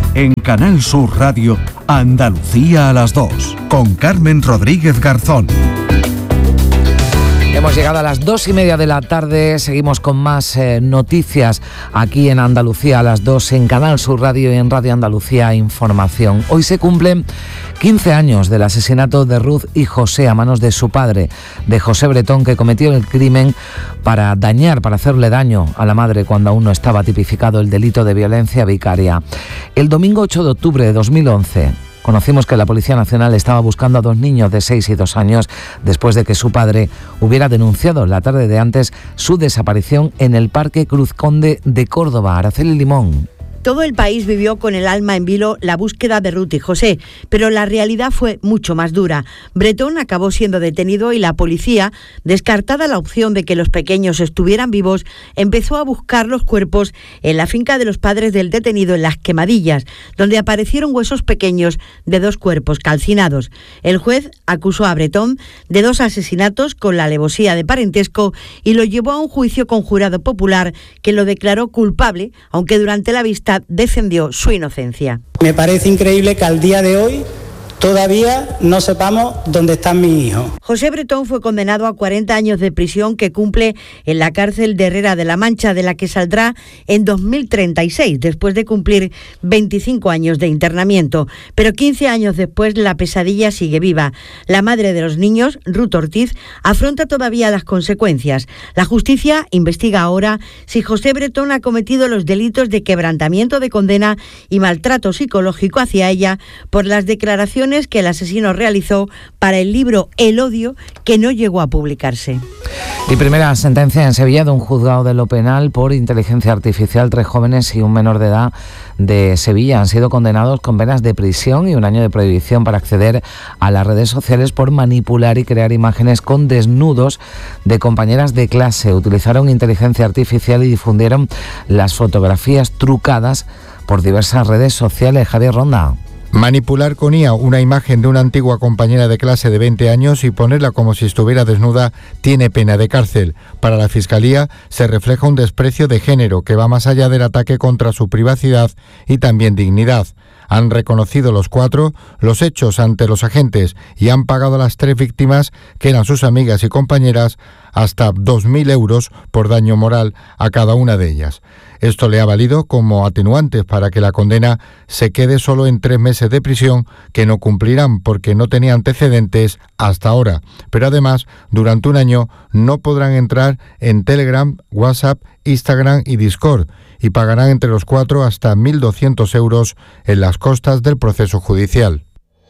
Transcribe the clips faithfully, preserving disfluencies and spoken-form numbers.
En Canal Sur Radio, Andalucía a las dos, con Carmen Rodríguez Garzón. Hemos llegado a las dos y media de la tarde, seguimos con más eh, noticias aquí en Andalucía a las dos, en Canal Sur Radio y en Radio Andalucía Información. Hoy se cumplen quince años del asesinato de Ruth y José a manos de su padre, de José Bretón, que cometió el crimen para dañar, para hacerle daño a la madre cuando aún no estaba tipificado el delito de violencia vicaria. El domingo ocho de octubre de dos mil once... conocimos que la Policía Nacional estaba buscando a dos niños de seis y dos años después de que su padre hubiera denunciado la tarde de antes su desaparición en el Parque Cruz Conde de Córdoba. Araceli Limón. Todo el país vivió con el alma en vilo la búsqueda de Ruth y José, pero la realidad fue mucho más dura. Bretón acabó siendo detenido y la policía, descartada la opción de que los pequeños estuvieran vivos, empezó a buscar los cuerpos en la finca de los padres del detenido en Las Quemadillas, donde aparecieron huesos pequeños de dos cuerpos calcinados. El juez acusó a Bretón de dos asesinatos con la alevosía de parentesco y lo llevó a un juicio con jurado popular que lo declaró culpable, aunque durante la vista defendió su inocencia. Me parece increíble que al día de hoy todavía no sepamos dónde están mis hijos. José Bretón fue condenado a cuarenta años de prisión que cumple en la cárcel de Herrera de la Mancha, de la que saldrá en dos mil treinta y seis, después de cumplir veinticinco años de internamiento. Pero quince años después la pesadilla sigue viva. La madre de los niños, Ruth Ortiz, afronta todavía las consecuencias. La justicia investiga ahora si José Bretón ha cometido los delitos de quebrantamiento de condena y maltrato psicológico hacia ella por las declaraciones que el asesino realizó para el libro El odio, que no llegó a publicarse. Y primera sentencia en Sevilla de un juzgado de lo penal por inteligencia artificial. Tres jóvenes y un menor de edad de Sevilla han sido condenados con penas de prisión y un año de prohibición para acceder a las redes sociales por manipular y crear imágenes con desnudos de compañeras de clase. Utilizaron inteligencia artificial y difundieron las fotografías trucadas por diversas redes sociales. Javier Ronda. Manipular con I A una imagen de una antigua compañera de clase de veinte años y ponerla como si estuviera desnuda tiene pena de cárcel. Para la Fiscalía se refleja un desprecio de género que va más allá del ataque contra su privacidad y también dignidad. Han reconocido los cuatro los hechos ante los agentes y han pagado a las tres víctimas, que eran sus amigas y compañeras, hasta dos mil euros por daño moral a cada una de ellas. Esto le ha valido como atenuantes para que la condena se quede solo en tres meses de prisión, que no cumplirán porque no tenía antecedentes hasta ahora. Pero además, durante un año no podrán entrar en Telegram, WhatsApp, Instagram y Discord, y pagarán entre los cuatro hasta mil doscientos euros en las costas del proceso judicial.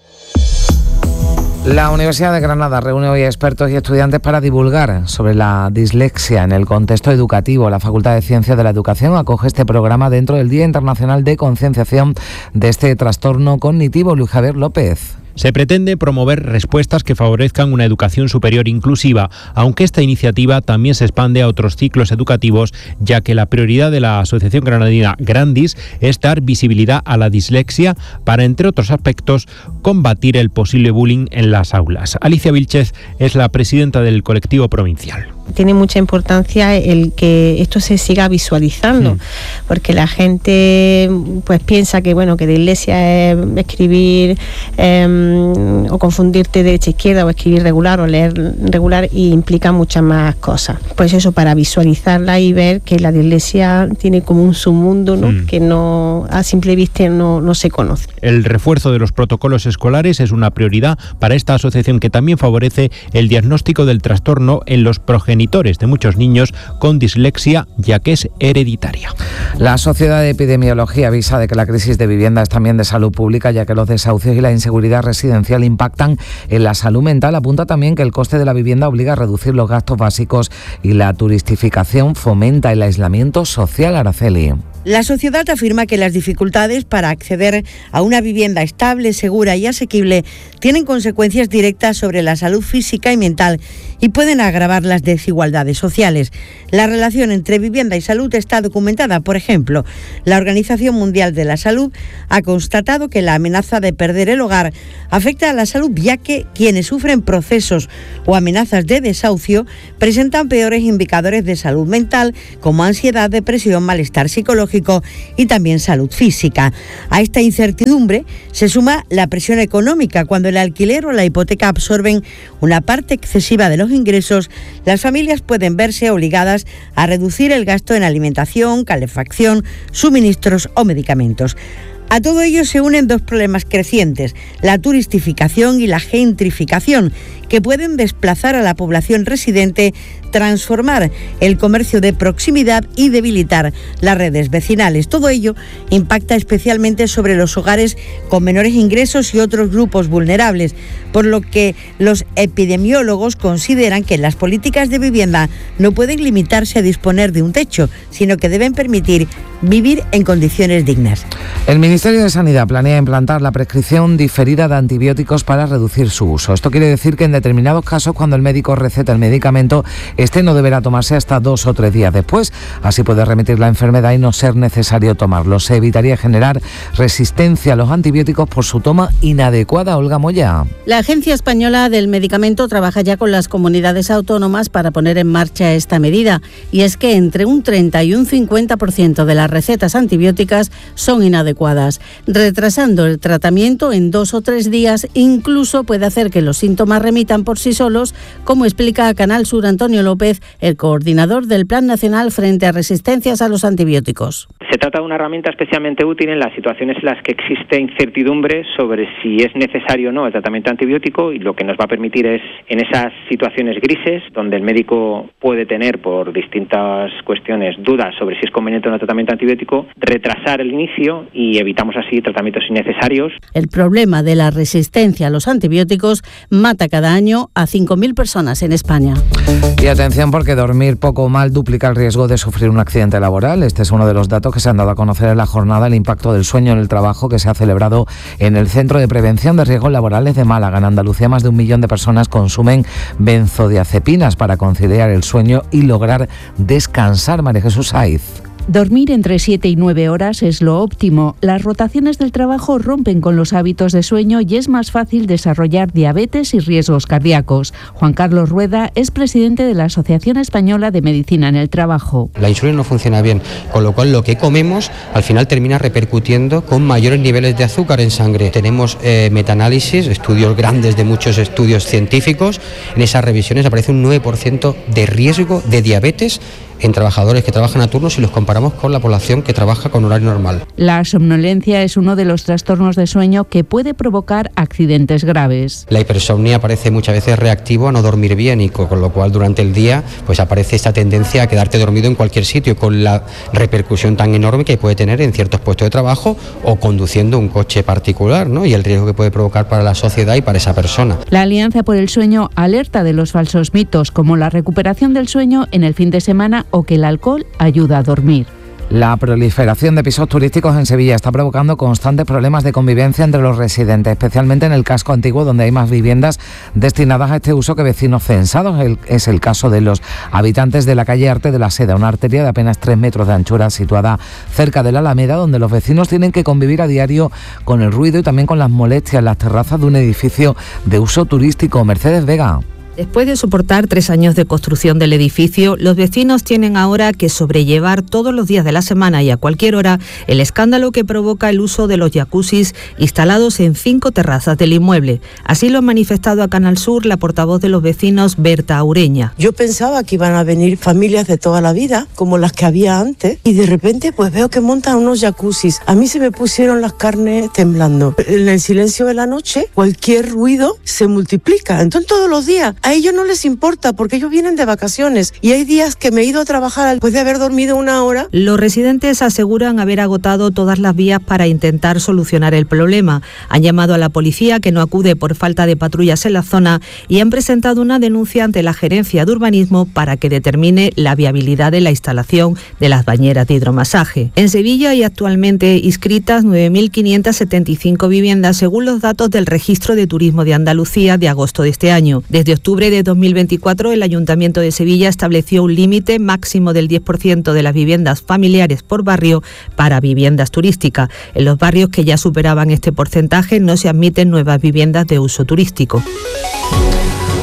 La Universidad de Granada reúne hoy a expertos y estudiantes para divulgar sobre la dislexia en el contexto educativo. La Facultad de Ciencias de la Educación acoge este programa dentro del Día Internacional de Concienciación de este trastorno cognitivo. Luis Javier López. Se pretende promover respuestas que favorezcan una educación superior inclusiva, aunque esta iniciativa también se expande a otros ciclos educativos, ya que la prioridad de la Asociación Granadina Grandis es dar visibilidad a la dislexia para, entre otros aspectos, combatir el posible bullying en las aulas. Alicia Vilchez es la presidenta del colectivo provincial. Tiene mucha importancia el que esto se siga visualizando, mm. porque la gente pues piensa que bueno que dislexia es escribir eh, o confundirte derecha izquierda, o escribir regular o leer regular, y implica muchas más cosas. Pues eso, para visualizarla y ver que la dislexia tiene como un submundo, ¿no? Mm. que no a simple vista no, no se conoce. El refuerzo de los protocolos escolares es una prioridad para esta asociación, que también favorece el diagnóstico del trastorno en los progenitores de muchos niños con dislexia, ya que es hereditaria. La Sociedad de Epidemiología avisa de que la crisis de vivienda es también de salud pública, ya que los desahucios y la inseguridad residencial impactan en la salud mental. Apunta también que el coste de la vivienda obliga a reducir los gastos básicos y la turistificación fomenta el aislamiento social. Araceli. La sociedad afirma que las dificultades para acceder a una vivienda estable, segura y asequible tienen consecuencias directas sobre la salud física y mental y pueden agravar las desigualdades sociales. La relación entre vivienda y salud está documentada. Por ejemplo, la Organización Mundial de la Salud ha constatado que la amenaza de perder el hogar afecta a la salud, ya que quienes sufren procesos o amenazas de desahucio presentan peores indicadores de salud mental, como ansiedad, depresión, malestar psicológico psicológico y también salud física. A esta incertidumbre se suma la presión económica. Cuando el alquiler o la hipoteca absorben una parte excesiva de los ingresos, las familias pueden verse obligadas a reducir el gasto en alimentación, calefacción, suministros o medicamentos. A todo ello se unen dos problemas crecientes, la turistificación y la gentrificación, que pueden desplazar a la población residente, transformar el comercio de proximidad y debilitar las redes vecinales. Todo ello impacta especialmente sobre los hogares con menores ingresos y otros grupos vulnerables, por lo que los epidemiólogos consideran que las políticas de vivienda no pueden limitarse a disponer de un techo, sino que deben permitir vivir en condiciones dignas. El Ministerio de Sanidad planea implantar la prescripción diferida de antibióticos para reducir su uso. Esto quiere decir que en determinados casos, cuando el médico receta el medicamento, este no deberá tomarse hasta dos o tres días después. Así puede remitir la enfermedad y no ser necesario tomarlo. Se evitaría generar resistencia a los antibióticos por su toma inadecuada. Olga Moya. La Agencia Española del Medicamento trabaja ya con las comunidades autónomas para poner en marcha esta medida. Y es que entre un treinta y un cincuenta por ciento de las recetas antibióticas son inadecuadas. Retrasando el tratamiento en dos o tres días incluso puede hacer que los síntomas remitan por sí solos, como explica a Canal Sur Antonio López, el coordinador del Plan Nacional frente a resistencias a los antibióticos. Se trata de una herramienta especialmente útil en las situaciones en las que existe incertidumbre sobre si es necesario o no el tratamiento antibiótico, y lo que nos va a permitir es, en esas situaciones grises, donde el médico puede tener por distintas cuestiones dudas sobre si es conveniente o no el tratamiento antibiótico, retrasar el inicio y evitamos así tratamientos innecesarios. El problema de la resistencia a los antibióticos mata cada año a cinco mil personas en España. Y atención, porque dormir poco o mal duplica el riesgo de sufrir un accidente laboral. Este es uno de los datos que se han dado a conocer en la jornada El impacto del sueño en el trabajo, que se ha celebrado en el Centro de Prevención de Riesgos Laborales de Málaga. En Andalucía, más de un millón de personas consumen benzodiazepinas para conciliar el sueño y lograr descansar. María Jesús Saiz. Dormir entre siete y nueve horas es lo óptimo. Las rotaciones del trabajo rompen con los hábitos de sueño y es más fácil desarrollar diabetes y riesgos cardíacos. Juan Carlos Rueda es presidente de la Asociación Española de Medicina en el Trabajo. La insulina no funciona bien, con lo cual lo que comemos al final termina repercutiendo con mayores niveles de azúcar en sangre. Tenemos eh, metaanálisis, estudios grandes de muchos estudios científicos. En esas revisiones aparece un nueve por ciento de riesgo de diabetes en trabajadores que trabajan a turno si los comparamos con la población que trabaja con horario normal. La somnolencia es uno de los trastornos de sueño que puede provocar accidentes graves. La hipersomnia aparece muchas veces reactivo a no dormir bien, y con lo cual durante el día pues aparece esta tendencia a quedarte dormido en cualquier sitio, con la repercusión tan enorme que puede tener en ciertos puestos de trabajo o conduciendo un coche particular, ¿no? Y el riesgo que puede provocar para la sociedad y para esa persona. La Alianza por el Sueño alerta de los falsos mitos, como la recuperación del sueño en el fin de semana o que el alcohol ayuda a dormir. La proliferación de pisos turísticos en Sevilla está provocando constantes problemas de convivencia entre los residentes, especialmente en el casco antiguo, donde hay más viviendas destinadas a este uso que vecinos censados. El, es el caso de los habitantes de la calle Arte de la Seda, una arteria de apenas tres metros de anchura situada cerca de la Alameda, donde los vecinos tienen que convivir a diario con el ruido y también con las molestias en las terrazas de un edificio de uso turístico. Mercedes Vega. Después de soportar tres años de construcción del edificio, los vecinos tienen ahora que sobrellevar todos los días de la semana y a cualquier hora el escándalo que provoca el uso de los jacuzzis instalados en cinco terrazas del inmueble. Así lo ha manifestado a Canal Sur la portavoz de los vecinos, Berta Ureña. Yo pensaba que iban a venir familias de toda la vida, como las que había antes, y de repente pues veo que montan unos jacuzzis. A mí se me pusieron las carnes temblando. En el silencio de la noche, cualquier ruido se multiplica. Entonces todos los días a ellos no les importa porque ellos vienen de vacaciones y hay días que me he ido a trabajar después de haber dormido una hora. Los residentes aseguran haber agotado todas las vías para intentar solucionar el problema. Han llamado a la policía, que no acude por falta de patrullas en la zona, y han presentado una denuncia ante la Gerencia de Urbanismo para que determine la viabilidad de la instalación de las bañeras de hidromasaje. En Sevilla hay actualmente inscritas nueve mil quinientas setenta y cinco viviendas según los datos del Registro de Turismo de Andalucía de agosto de este año. Desde octubre de dos mil veinticuatro, el Ayuntamiento de Sevilla estableció un límite máximo del diez por ciento de las viviendas familiares por barrio para viviendas turísticas. En los barrios que ya superaban este porcentaje no se admiten nuevas viviendas de uso turístico.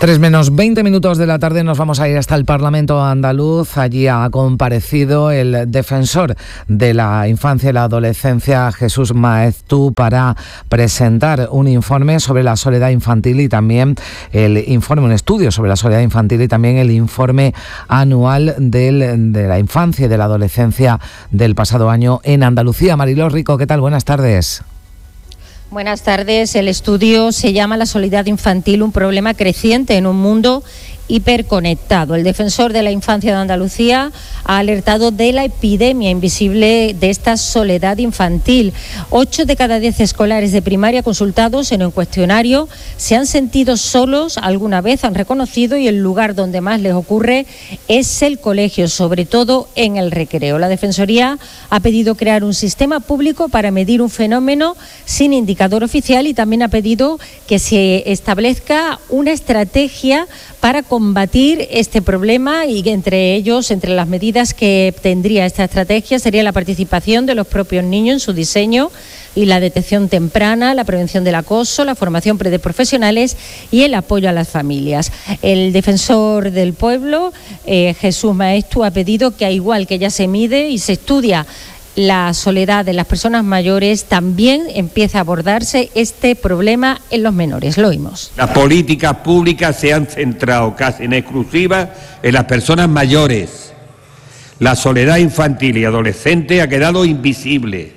Tres menos veinte minutos de la tarde nos vamos a ir hasta el Parlamento andaluz. Allí ha comparecido el defensor de la infancia y la adolescencia, Jesús Maeztu, para presentar un informe sobre la soledad infantil y también el informe, un estudio sobre la soledad infantil y también el informe anual del, de la infancia y de la adolescencia del pasado año en Andalucía. Mariló Rico, ¿qué tal? Buenas tardes. Buenas tardes. El estudio se llama La soledad infantil, un problema creciente en un mundo hiperconectado. El defensor de la infancia de Andalucía ha alertado de la epidemia invisible de esta soledad infantil. Ocho de cada diez escolares de primaria consultados en un cuestionario se han sentido solos alguna vez, han reconocido, y el lugar donde más les ocurre es el colegio, sobre todo en el recreo. La Defensoría ha pedido crear un sistema público para medir un fenómeno sin indicador oficial y también ha pedido que se establezca una estrategia para combatir este problema, y entre ellos, entre las medidas que tendría esta estrategia, sería la participación de los propios niños en su diseño y la detección temprana, la prevención del acoso, la formación de profesionales y el apoyo a las familias. El defensor del pueblo, eh, Jesús Maeztu, ha pedido que, al igual que ya se mide y se estudia la soledad de las personas mayores, también empieza a abordarse este problema en los menores. Lo oímos. Las políticas públicas se han centrado casi en exclusiva en las personas mayores. La soledad infantil y adolescente ha quedado invisible,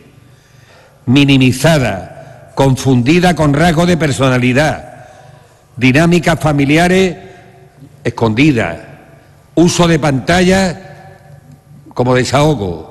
minimizada, confundida con rasgos de personalidad, dinámicas familiares escondidas, uso de pantallas como desahogo.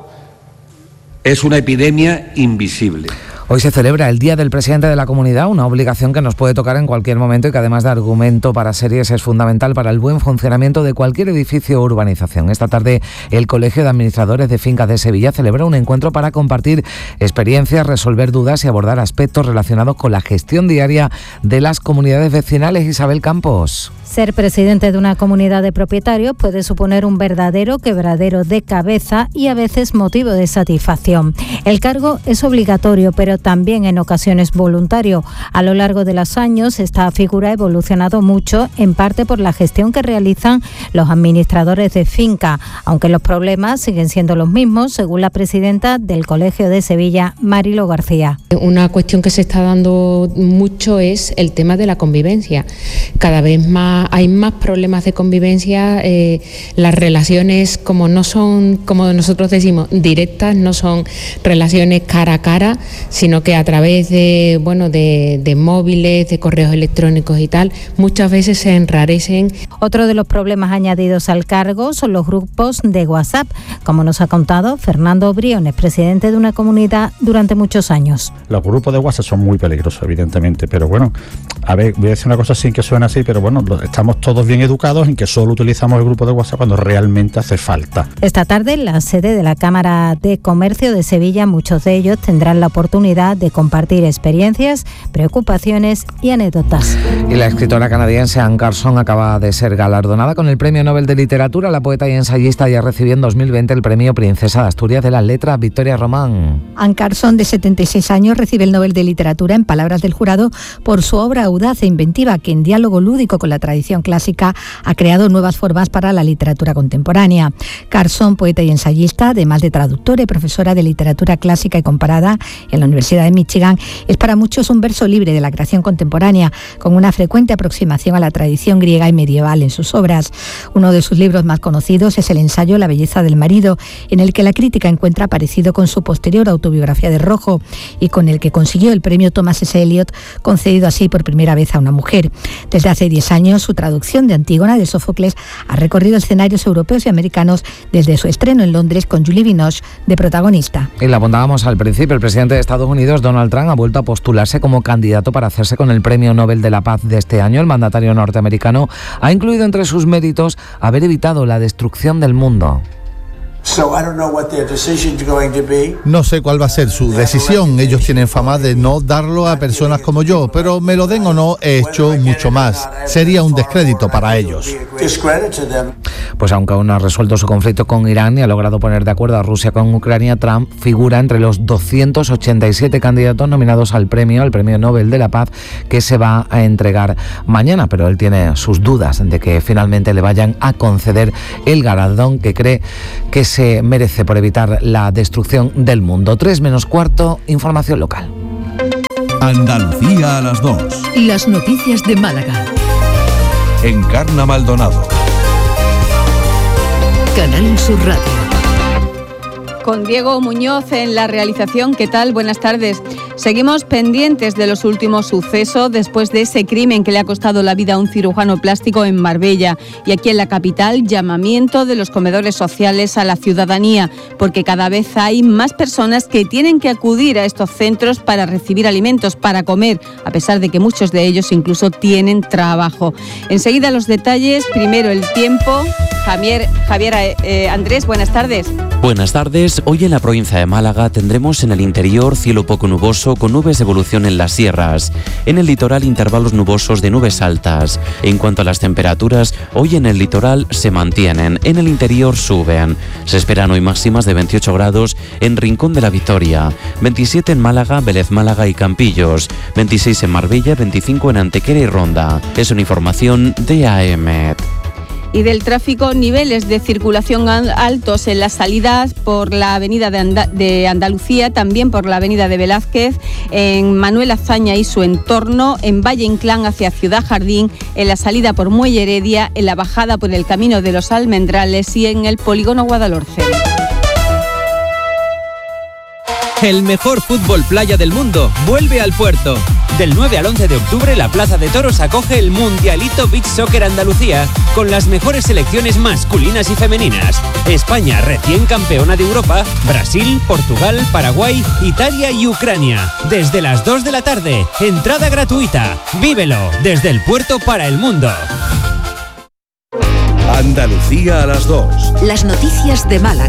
Es una epidemia invisible. Hoy se celebra el Día del Presidente de la Comunidad, una obligación que nos puede tocar en cualquier momento y que, además de argumento para series, es fundamental para el buen funcionamiento de cualquier edificio o urbanización. Esta tarde el Colegio de Administradores de Fincas de Sevilla celebra un encuentro para compartir experiencias, resolver dudas y abordar aspectos relacionados con la gestión diaria de las comunidades vecinales. Isabel Campos. Ser presidente de una comunidad de propietarios puede suponer un verdadero quebradero de cabeza y a veces motivo de satisfacción. El cargo es obligatorio, pero también en ocasiones voluntario. A lo largo de los años esta figura ha evolucionado mucho, en parte por la gestión que realizan los administradores de finca, aunque los problemas siguen siendo los mismos, según la presidenta del Colegio de Sevilla, Marilo García. Una cuestión que se está dando mucho es el tema de la convivencia. Cada vez más hay más problemas de convivencia, eh, las relaciones, como no son, como nosotros decimos, directas, no son relaciones cara a cara, sino que a través de, bueno, de, de móviles, de correos electrónicos y tal, muchas veces se enrarecen. Otro de los problemas añadidos al cargo son los grupos de WhatsApp, como nos ha contado Fernando Briones, presidente de una comunidad durante muchos años. Los grupos de WhatsApp son muy peligrosos, evidentemente, pero bueno, a ver, voy a decir una cosa sin que suene así, pero bueno, estamos todos bien educados en que solo utilizamos el grupo de WhatsApp cuando realmente hace falta. Esta tarde, en la sede de la Cámara de Comercio de Sevilla, muchos de ellos tendrán la oportunidad de compartir experiencias, preocupaciones y anécdotas. Y la escritora canadiense Anne Carson acaba de ser galardonada con el Premio Nobel de Literatura. La poeta y ensayista ya recibió en dos mil veinte el Premio Princesa de Asturias de las Letras, Victoria Román. Anne Carson, de setenta y seis años, recibe el Nobel de Literatura, en palabras del jurado, por su obra audaz e inventiva, que en diálogo lúdico con la tradición clásica ha creado nuevas formas para la literatura contemporánea. Carson, poeta y ensayista, además de traductora y profesora de literatura clásica y comparada en la Universidad de Michigan, es para muchos un verso libre de la creación contemporánea, con una frecuente aproximación a la tradición griega y medieval en sus obras. Uno de sus libros más conocidos es el ensayo La belleza del marido, en el que la crítica encuentra parecido con su posterior autobiografía de Rojo y con el que consiguió el premio Thomas S. Eliot, concedido así por primera vez a una mujer. Desde hace diez años, su traducción de Antígona de Sófocles ha recorrido escenarios europeos y americanos desde su estreno en Londres, con Julie Binoche de protagonista. Y la apuntábamos al principio, el presidente de Estados Unidos, Donald Trump, ha vuelto a postularse como candidato para hacerse con el Premio Nobel de la Paz de este año. El mandatario norteamericano ha incluido entre sus méritos haber evitado la destrucción del mundo. No sé cuál va a ser su decisión. Ellos tienen fama de no darlo a personas como yo, pero me lo den o no, he hecho mucho más. Sería un descrédito para ellos. Pues aunque aún no ha resuelto su conflicto con Irán y ha logrado poner de acuerdo a Rusia con Ucrania, Trump figura entre los doscientos ochenta y siete candidatos nominados al premio, al Premio Nobel de la Paz, que se va a entregar mañana, pero él tiene sus dudas de que finalmente le vayan a conceder el galardón que cree que se merece por evitar la destrucción del mundo. Tres menos cuarto, información local. Andalucía a las dos. Las noticias de Málaga. Encarna Maldonado. Canal Sur Radio. Con Diego Muñoz en la realización. ¿Qué tal? Buenas tardes. Seguimos pendientes de los últimos sucesos después de ese crimen que le ha costado la vida a un cirujano plástico en Marbella. Y aquí en la capital, llamamiento de los comedores sociales a la ciudadanía, porque cada vez hay más personas que tienen que acudir a estos centros para recibir alimentos, para comer, a pesar de que muchos de ellos incluso tienen trabajo. Enseguida los detalles, primero el tiempo. Javier, Javier eh, Andrés, buenas tardes. Buenas tardes. Hoy en la provincia de Málaga tendremos en el interior cielo poco nuboso con nubes de evolución en las sierras. En el litoral intervalos nubosos de nubes altas. En cuanto a las temperaturas, hoy en el litoral se mantienen, en el interior suben. Se esperan hoy máximas de veintiocho grados en Rincón de la Victoria, veintisiete en Málaga, Vélez Málaga y Campillos, veintiséis en Marbella, veinticinco en Antequera y Ronda. Es una información de A E M. Y del tráfico, niveles de circulación altos en las salidas por la avenida de, Anda- de Andalucía, también por la avenida de Velázquez, en Manuel Azaña y su entorno, en Valle Inclán hacia Ciudad Jardín, en la salida por Muelle Heredia, en la bajada por el Camino de los Almendrales y en el Polígono Guadalhorce. El mejor fútbol playa del mundo vuelve al puerto. Del nueve al once de octubre, la Plaza de Toros acoge el Mundialito Beach Soccer Andalucía, con las mejores selecciones masculinas y femeninas. España, recién campeona de Europa, Brasil, Portugal, Paraguay, Italia y Ucrania. Desde las dos de la tarde, entrada gratuita. Vívelo desde el puerto para el mundo. Andalucía a las dos. Las noticias de Málaga.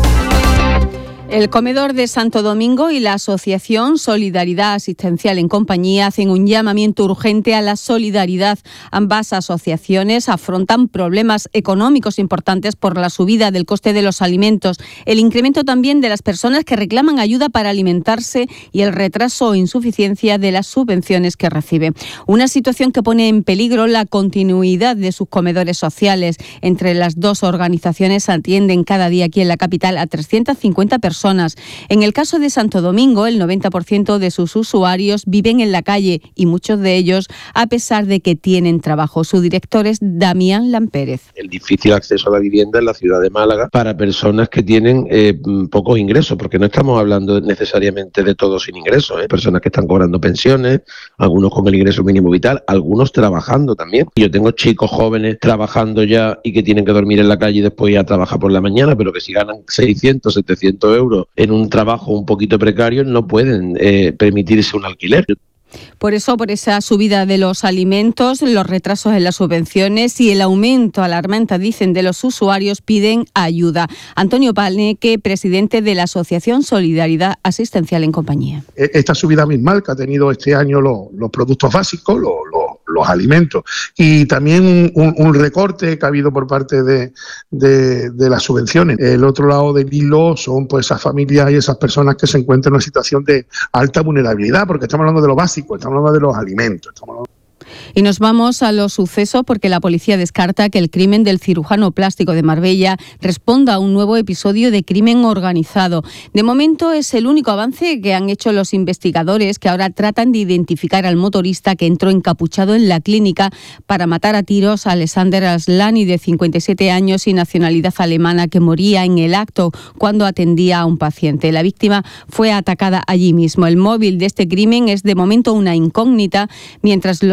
El Comedor de Santo Domingo y la Asociación Solidaridad Asistencial en Compañía hacen un llamamiento urgente a la solidaridad. Ambas asociaciones afrontan problemas económicos importantes por la subida del coste de los alimentos, el incremento también de las personas que reclaman ayuda para alimentarse y el retraso o insuficiencia de las subvenciones que reciben. Una situación que pone en peligro la continuidad de sus comedores sociales. Entre las dos organizaciones atienden cada día aquí en la capital a trescientas cincuenta personas. En el caso de Santo Domingo, el noventa por ciento de sus usuarios viven en la calle y muchos de ellos a pesar de que tienen trabajo. Su director es Damián Lampérez. El difícil acceso a la vivienda en la ciudad de Málaga para personas que tienen eh, pocos ingresos, porque no estamos hablando necesariamente de todos sin ingresos, ¿eh? Personas que están cobrando pensiones, algunos con el ingreso mínimo vital, algunos trabajando también. Yo tengo chicos jóvenes trabajando ya y que tienen que dormir en la calle y después ir a trabajar por la mañana, pero que si ganan seiscientos, setecientos euros en un trabajo un poquito precario no pueden eh, permitirse un alquiler. Por eso, por esa subida de los alimentos, los retrasos en las subvenciones y el aumento alarmante, dicen, de los usuarios, piden ayuda. Antonio Palneque, presidente de la Asociación Solidaridad Asistencial en Compañía. Esta subida abismal que ha tenido este año los, los productos básicos, los, los, los alimentos, y también un, un recorte que ha habido por parte de, de, de las subvenciones. El otro lado del hilo son pues esas familias y esas personas que se encuentran en una situación de alta vulnerabilidad, porque estamos hablando de lo básico. Estamos hablando de los alimentos. Estamos hablando... Y nos vamos a los sucesos porque la policía descarta que el crimen del cirujano plástico de Marbella responda a un nuevo episodio de crimen organizado. De momento es el único avance que han hecho los investigadores, que ahora tratan de identificar al motorista que entró encapuchado en la clínica para matar a tiros a Alexander Aslani, de cincuenta y siete años y nacionalidad alemana, que moría en el acto cuando atendía a un paciente. La víctima fue atacada allí mismo. El móvil de este crimen es de momento una incógnita, mientras los investigadores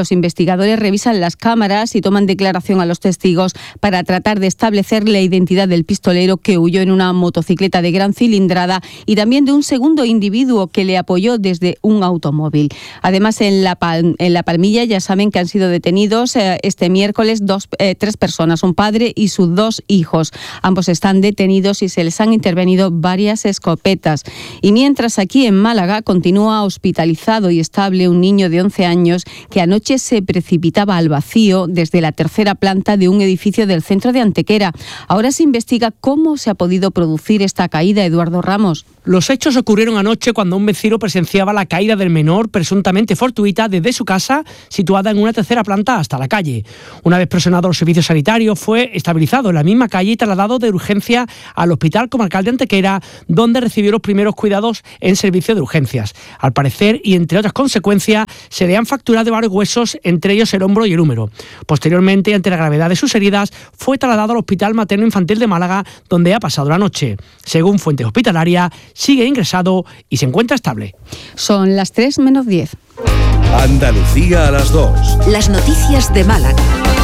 investigadores revisan las cámaras y toman declaración a los testigos para tratar de establecer la identidad del pistolero que huyó en una motocicleta de gran cilindrada y también de un segundo individuo que le apoyó desde un automóvil. Además, en La, Pal- en la Palmilla ya saben que han sido detenidos eh, este miércoles dos, eh, tres personas, un padre y sus dos hijos. Ambos están detenidos y se les han intervenido varias escopetas. Y mientras aquí en Málaga continúa hospitalizado y estable un niño de once años que anoche se precipitaba al vacío desde la tercera planta de un edificio del centro de Antequera. Ahora se investiga cómo se ha podido producir esta caída, Eduardo Ramos. Los hechos ocurrieron anoche cuando un vecino presenciaba la caída del menor, presuntamente fortuita, desde su casa, situada en una tercera planta, hasta la calle. Una vez presionado los servicios sanitarios, fue estabilizado en la misma calle y trasladado de urgencia al Hospital Comarcal de Antequera, donde recibió los primeros cuidados en servicio de urgencias. Al parecer, y entre otras consecuencias, se le han fracturado varios huesos, entre ellos el hombro y el húmero. Posteriormente, ante la gravedad de sus heridas, fue trasladado al Hospital Materno Infantil de Málaga, donde ha pasado la noche. Según fuentes hospitalarias, sigue ingresado y se encuentra estable. Son las tres menos diez. Andalucía a las dos. Las noticias de Málaga.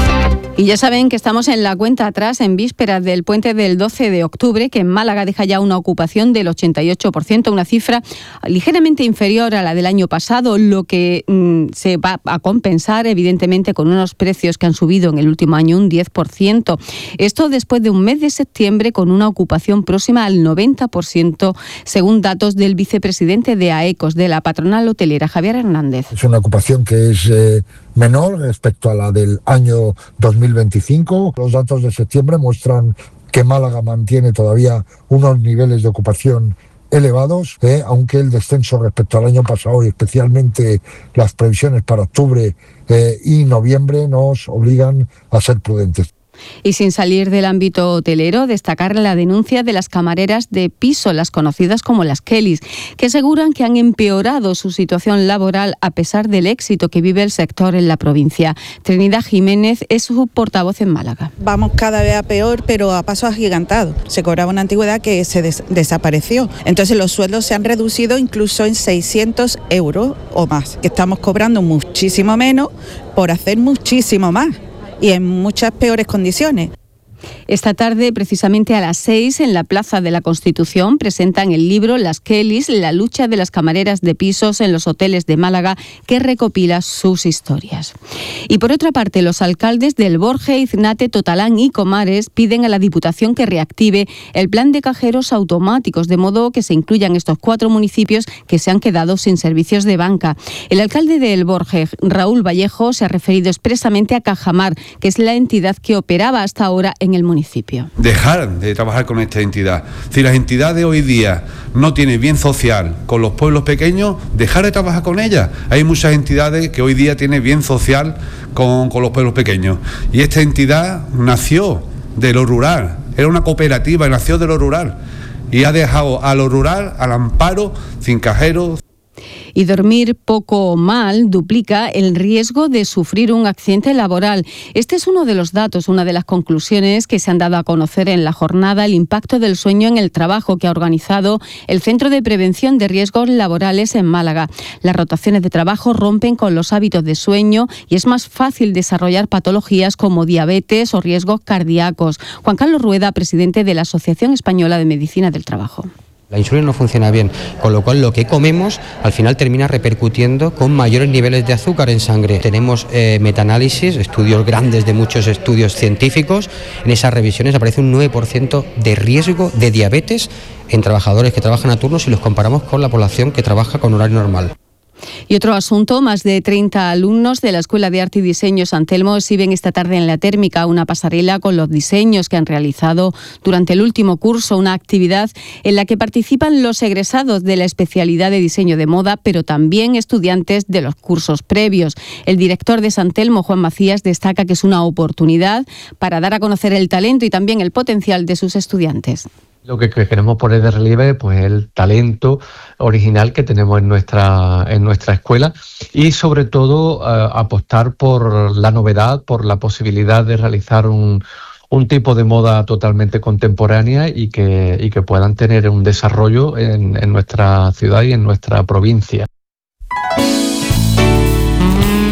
Y ya saben que estamos en la cuenta atrás en vísperas del puente del doce de octubre, que en Málaga deja ya una ocupación del ochenta y ocho por ciento, una cifra ligeramente inferior a la del año pasado, lo que mmm, se va a compensar evidentemente con unos precios que han subido en el último año un diez por ciento. Esto después de un mes de septiembre con una ocupación próxima al noventa por ciento, según datos del vicepresidente de AECOS, de la patronal hotelera, Javier Hernández. Es una ocupación que es eh, menor respecto a la del año dos mil veinticinco. Los datos de septiembre muestran que Málaga mantiene todavía unos niveles de ocupación elevados, eh, aunque el descenso respecto al año pasado y especialmente las previsiones para octubre eh, y noviembre nos obligan a ser prudentes. Y sin salir del ámbito hotelero, destacar la denuncia de las camareras de piso, las conocidas como las Kellys, que aseguran que han empeorado su situación laboral a pesar del éxito que vive el sector en la provincia. Trinidad Jiménez es su portavoz en Málaga. Vamos cada vez a peor, pero a pasos agigantados. Se cobraba una antigüedad que se des- desapareció. Entonces los sueldos se han reducido incluso en seiscientos euros o más, que estamos cobrando muchísimo menos por hacer muchísimo más y en muchas peores condiciones. Esta tarde, precisamente a las seis, en la Plaza de la Constitución, presentan el libro Las Kellys, la lucha de las camareras de pisos en los hoteles de Málaga, que recopila sus historias. Y por otra parte, los alcaldes del Borge, Iznate, Totalán y Comares piden a la Diputación que reactive el plan de cajeros automáticos, de modo que se incluyan estos cuatro municipios que se han quedado sin servicios de banca. El alcalde del Borge, Raúl Vallejo, se ha referido expresamente a Cajamar, que es la entidad que operaba hasta ahora en el municipio. Dejar de trabajar con esta entidad. Si las entidades hoy día no tienen bien social con los pueblos pequeños, dejar de trabajar con ellas. Hay muchas entidades que hoy día tienen bien social con, con los pueblos pequeños. Y esta entidad nació de lo rural, era una cooperativa y nació de lo rural. Y ha dejado a lo rural al amparo, sin cajeros. Y dormir poco o mal duplica el riesgo de sufrir un accidente laboral. Este es uno de los datos, una de las conclusiones que se han dado a conocer en la jornada El impacto del sueño en el trabajo, que ha organizado el Centro de Prevención de Riesgos Laborales en Málaga. Las rotaciones de trabajo rompen con los hábitos de sueño y es más fácil desarrollar patologías como diabetes o riesgos cardíacos. Juan Carlos Rueda, presidente de la Asociación Española de Medicina del Trabajo. La insulina no funciona bien, con lo cual lo que comemos al final termina repercutiendo con mayores niveles de azúcar en sangre. Tenemos eh, metaanálisis, estudios grandes de muchos estudios científicos. En esas revisiones aparece un nueve por ciento de riesgo de diabetes en trabajadores que trabajan a turnos si los comparamos con la población que trabaja con horario normal. Y otro asunto, más de treinta alumnos de la Escuela de Arte y Diseño San Telmo exhiben esta tarde en la Térmica una pasarela con los diseños que han realizado durante el último curso, una actividad en la que participan los egresados de la especialidad de diseño de moda, pero también estudiantes de los cursos previos. El director de San Telmo, Juan Macías, destaca que es una oportunidad para dar a conocer el talento y también el potencial de sus estudiantes. Lo que queremos poner de relieve pues el talento original que tenemos en nuestra en nuestra escuela y sobre todo uh, apostar por la novedad, por la posibilidad de realizar un, un tipo de moda totalmente contemporánea y que, y que puedan tener un desarrollo en, en nuestra ciudad y en nuestra provincia.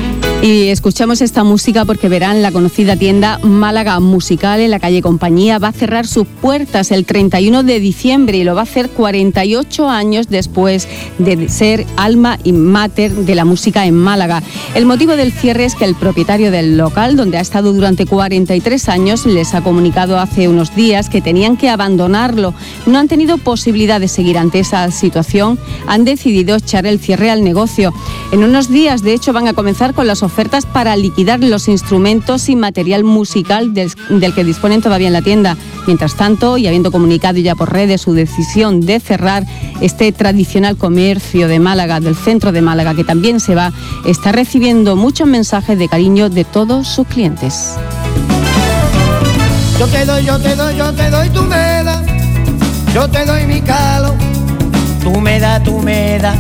Y escuchamos esta música porque verán, la conocida tienda Málaga Musical en la calle Compañía va a cerrar sus puertas el treinta y uno de diciembre y lo va a hacer cuarenta y ocho años después de ser alma y mater de la música en Málaga. El motivo del cierre es que el propietario del local, donde ha estado durante cuarenta y tres años, les ha comunicado hace unos días que tenían que abandonarlo. No han tenido posibilidad de seguir ante esa situación, han decidido echar el cierre al negocio. En unos días, de hecho, van a comenzar con las ofertas para liquidar los instrumentos y material musical del, del que disponen todavía en la tienda. Mientras tanto, y habiendo comunicado ya por redes su decisión de cerrar este tradicional comercio de Málaga, del centro de Málaga, que también se va, está recibiendo muchos mensajes de cariño de todos sus clientes. Yo te doy, yo te doy, yo te doy, tú me das. Yo te doy mi calo, tú me das, tú me das.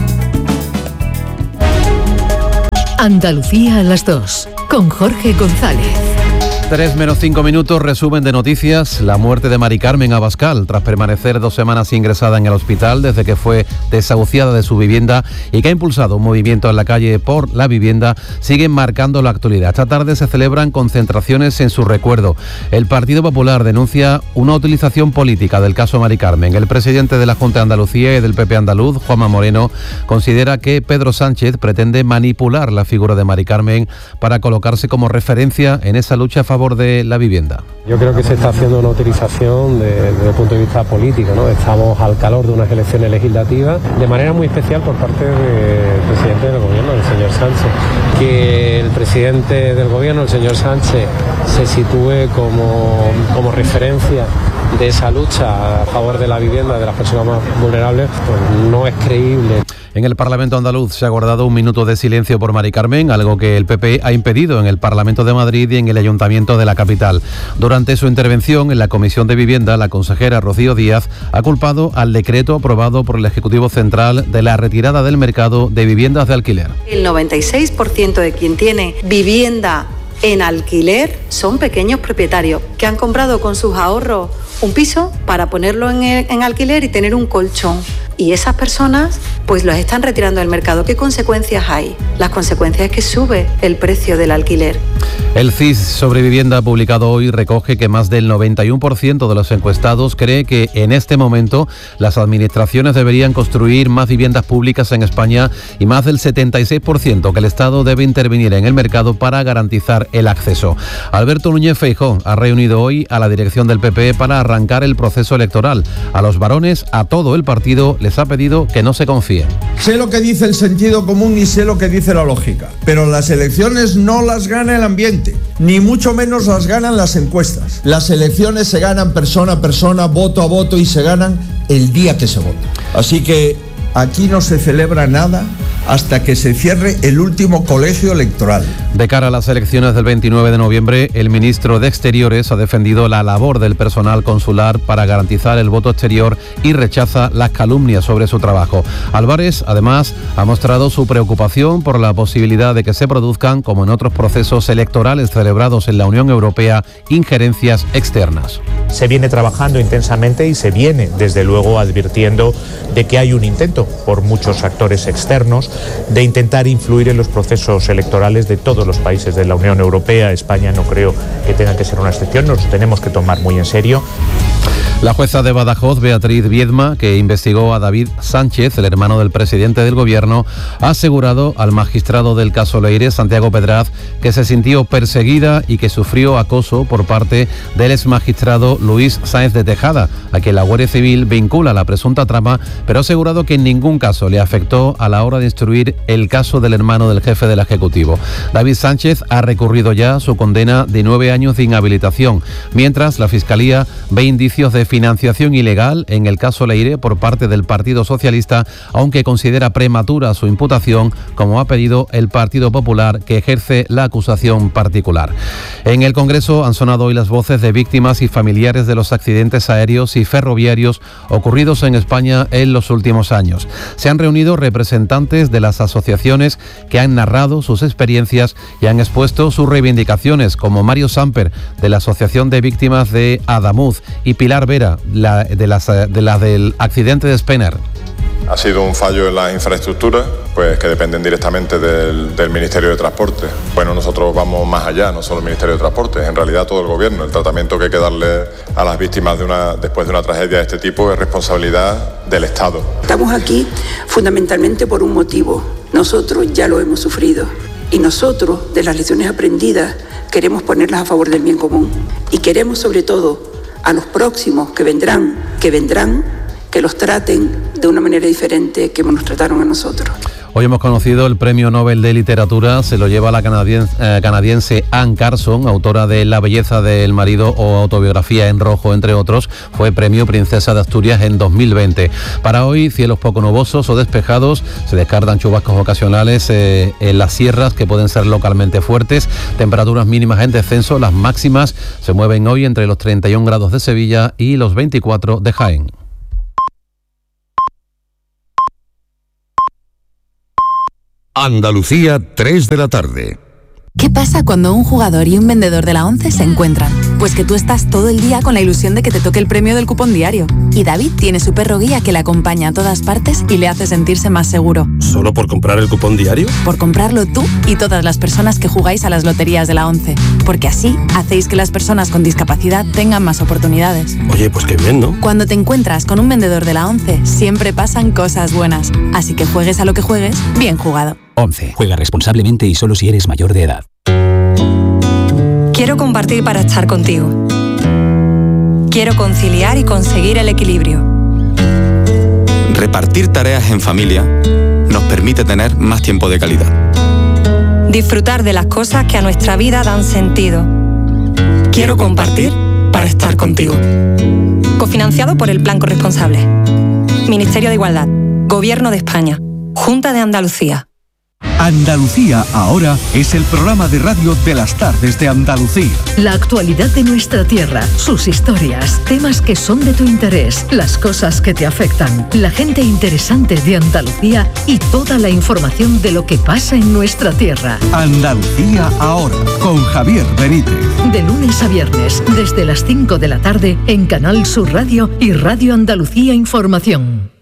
Andalucía a las dos, con Jorge González. tres menos cinco minutos, resumen de noticias. La muerte de Mari Carmen Abascal, tras permanecer dos semanas ingresada en el hospital desde que fue desahuciada de su vivienda y que ha impulsado un movimiento en la calle por la vivienda, siguen marcando la actualidad. Esta tarde se celebran concentraciones en su recuerdo. El Partido Popular denuncia una utilización política del caso Mari Carmen. El presidente de la Junta de Andalucía y del P P andaluz, Juanma Moreno, considera que Pedro Sánchez pretende manipular la figura de Mari Carmen para colocarse como referencia en esa lucha a favor de la vivienda. Yo creo que se está haciendo una utilización de, desde el punto de vista político, ¿no? Estamos al calor de unas elecciones legislativas, de manera muy especial por parte del presidente del gobierno, el señor Sánchez. Que el presidente del gobierno, el señor Sánchez, se sitúe como, como referencia de esa lucha a favor de la vivienda de las personas más vulnerables, pues no es creíble. En el Parlamento andaluz se ha guardado un minuto de silencio por Mari Carmen, algo que el P P ha impedido en el Parlamento de Madrid y en el Ayuntamiento de la capital. Durante su intervención en la Comisión de Vivienda, la consejera Rocío Díaz ha culpado al decreto aprobado por el Ejecutivo Central de la retirada del mercado de viviendas de alquiler. El noventa y seis por ciento de quien tiene vivienda en alquiler son pequeños propietarios que han comprado con sus ahorros un piso para ponerlo en, el, en alquiler y tener un colchón. Y esas personas pues los están retirando del mercado. ¿Qué consecuencias hay? Las consecuencias es que sube el precio del alquiler. El C I S sobre vivienda publicado hoy recoge que más del noventa y uno por ciento de los encuestados cree que en este momento las administraciones deberían construir más viviendas públicas en España y más del setenta y seis por ciento que el Estado debe intervenir en el mercado para garantizar el acceso. Alberto Núñez Feijóo ha reunido hoy a la dirección del P P para arrancar el proceso electoral. A los varones, a todo el partido, les ha pedido que no se confíen. Sé lo que dice el sentido común y sé lo que dice la lógica, pero las elecciones no las gana el ambiente, ni mucho menos las ganan las encuestas. Las elecciones se ganan persona a persona, voto a voto y se ganan el día que se vota. Así que aquí no se celebra nada hasta que se cierre el último colegio electoral. De cara a las elecciones del veintinueve de noviembre, el ministro de Exteriores ha defendido la labor del personal consular para garantizar el voto exterior y rechaza las calumnias sobre su trabajo. Álvarez, además, ha mostrado su preocupación por la posibilidad de que se produzcan, como en otros procesos electorales celebrados en la Unión Europea, injerencias externas. Se viene trabajando intensamente y se viene, desde luego, advirtiendo de que hay un intento por muchos actores externos de intentar influir en los procesos electorales de todos los países de la Unión Europea. España no creo que tenga que ser una excepción, nos tenemos que tomar muy en serio. La jueza de Badajoz, Beatriz Viedma, que investigó a David Sánchez, el hermano del presidente del gobierno, ha asegurado al magistrado del caso Leire, Santiago Pedraz, que se sintió perseguida y que sufrió acoso por parte del exmagistrado Luis Sáenz de Tejada, a quien la Guardia Civil vincula a la presunta trama, pero ha asegurado que en ningún caso le afectó a la hora de instruir el caso del hermano del jefe del Ejecutivo. David Sánchez ha recurrido ya su condena de nueve años de inhabilitación, mientras la Fiscalía ve indicios de financiación ilegal en el caso Leire por parte del Partido Socialista, aunque considera prematura su imputación, como ha pedido el Partido Popular, que ejerce la acusación particular. En el Congreso han sonado hoy las voces de víctimas y familiares de los accidentes aéreos y ferroviarios ocurridos en España en los últimos años. Se han reunido representantes de las asociaciones que han narrado sus experiencias y han expuesto sus reivindicaciones, como Mario Samper, de la Asociación de Víctimas de Adamuz, y Pilar Vera, la, de, las, de la del accidente de Spener. Ha sido un fallo en las infraestructuras, pues que dependen directamente del, del Ministerio de Transporte. Bueno, nosotros vamos más allá, no solo el Ministerio de Transporte, en realidad todo el Gobierno. El tratamiento que hay que darle a las víctimas de una, después de una tragedia de este tipo es responsabilidad del Estado. Estamos aquí fundamentalmente por un motivo. Nosotros ya lo hemos sufrido y nosotros, de las lecciones aprendidas, queremos ponerlas a favor del bien común. Y queremos sobre todo a los próximos que vendrán, que vendrán, que los traten de una manera diferente que nos trataron a nosotros. Hoy hemos conocido el Premio Nobel de Literatura, se lo lleva la canadiense, eh, canadiense Anne Carson, autora de La belleza del marido o Autobiografía en rojo, entre otros. Fue Premio Princesa de Asturias en dos mil veinte. Para hoy, cielos poco nubosos o despejados, se descartan chubascos ocasionales eh, en las sierras que pueden ser localmente fuertes. Temperaturas mínimas en descenso, las máximas se mueven hoy entre los treinta y un grados de Sevilla y los veinticuatro de Jaén. Andalucía, tres de la tarde. ¿Qué pasa cuando un jugador y un vendedor de la ONCE se encuentran? Pues que tú estás todo el día con la ilusión de que te toque el premio del cupón diario. Y David tiene su perro guía que le acompaña a todas partes y le hace sentirse más seguro. ¿Solo por comprar el cupón diario? Por comprarlo tú y todas las personas que jugáis a las loterías de la ONCE. Porque así hacéis que las personas con discapacidad tengan más oportunidades. Oye, pues qué bien, ¿no? Cuando te encuentras con un vendedor de la ONCE, siempre pasan cosas buenas. Así que juegues a lo que juegues, bien jugado. ONCE. Juega responsablemente y solo si eres mayor de edad. Quiero compartir para estar contigo. Quiero conciliar y conseguir el equilibrio. Repartir tareas en familia nos permite tener más tiempo de calidad. Disfrutar de las cosas que a nuestra vida dan sentido. Quiero compartir para estar contigo. Cofinanciado por el Plan Corresponsable. Ministerio de Igualdad. Gobierno de España. Junta de Andalucía. Andalucía ahora es el programa de radio de las tardes de Andalucía. La actualidad de nuestra tierra, sus historias, temas que son de tu interés, las cosas que te afectan, la gente interesante de Andalucía y toda la información de lo que pasa en nuestra tierra. Andalucía ahora, con Javier Benítez. De lunes a viernes, desde las cinco de la tarde, en Canal Sur Radio y Radio Andalucía Información.